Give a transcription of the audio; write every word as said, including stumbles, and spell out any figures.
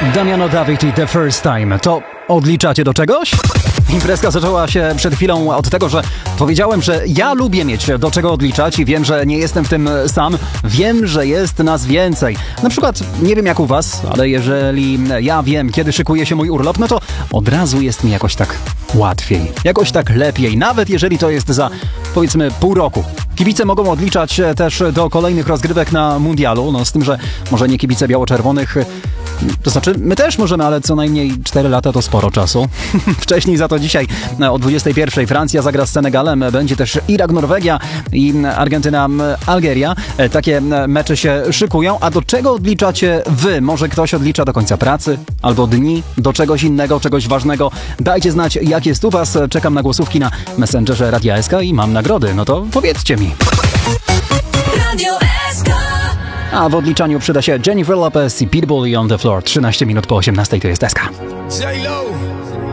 Damiano David i The First Time. To odliczacie do czegoś? Imprezka zaczęła się przed chwilą od tego, że powiedziałem, że ja lubię mieć do czego odliczać i wiem, że nie jestem w tym sam. Wiem, że jest nas więcej. Na przykład, nie wiem jak u was, ale jeżeli ja wiem, kiedy szykuje się mój urlop, no to od razu jest mi jakoś tak łatwiej. Jakoś tak lepiej, nawet jeżeli to jest za, powiedzmy, pół roku. Kibice mogą odliczać też do kolejnych rozgrywek na mundialu, no z tym, że może nie kibice biało-czerwonych, to znaczy my też możemy, ale co najmniej cztery lata to sporo czasu. Wcześniej za to dzisiaj o dwudziestej pierwszej Francja zagra z Senegalem, będzie też Irak-Norwegia i Argentyna-Algeria. Takie mecze się szykują, a do czego odliczacie wy? Może ktoś odlicza do końca pracy albo dni, do czegoś innego, czegoś ważnego? Dajcie znać, jak jest u was. Czekam na głosówki na Messengerze Radia S K i mam nagrody. No to powiedzcie mi. Radio S K. A w odliczaniu przyda się Jennifer Lopez i Pitbull i On The Floor. trzynaście minut po osiemnastej to jest S K. J-Lo.